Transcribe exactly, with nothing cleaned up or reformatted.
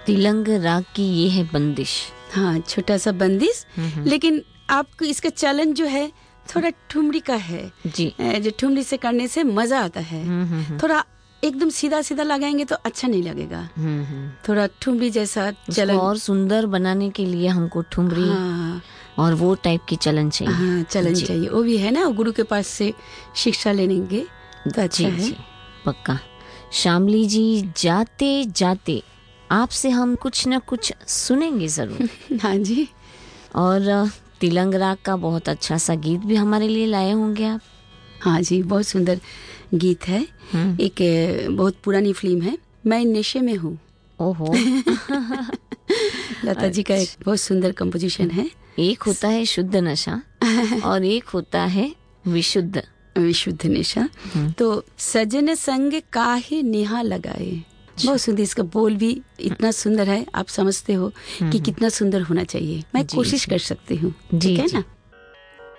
तिलंग राग की ये है बंदिश। हाँ, छोटा सा बंदिश, लेकिन आपको इसका चलन जो है थोड़ा ठुमरी का है जी। जो ठुमरी से करने से मजा आता है। थोड़ा एकदम सीधा सीधा लगाएंगे तो अच्छा नहीं लगेगा। थोड़ा ठुमरी जैसा चलन और सुंदर बनाने के लिए हमको ठुमरी हाँ, और वो टाइप की चलन चाहिए। हाँ, चलन चाहिए, वो भी है ना। गुरु के पास से शिक्षा लेंगे तो अच्छा जी, है। जी, पक्का। शामली जी, जाते जाते आपसे हम कुछ न कुछ सुनेंगे जरूर। हाँ जी। और तिलंग राग का बहुत अच्छा सा गीत भी हमारे लिए लाए होंगे आप। हाँ जी, बहुत सुंदर गीत है। एक बहुत पुरानी फिल्म है, मैं नशे में हूँ। ओहो। लता जी का एक बहुत सुंदर कंपोजिशन है। एक होता है शुद्ध नशा और एक होता है विशुद्ध विशुद्ध नशा। तो सजन संग काहे नेहा लगाए, बहुत सुंदर। इसका बोल भी इतना सुंदर है, आप समझते हो कि कितना सुंदर होना चाहिए। मैं कोशिश कर सकती हूँ, ठीक है ना।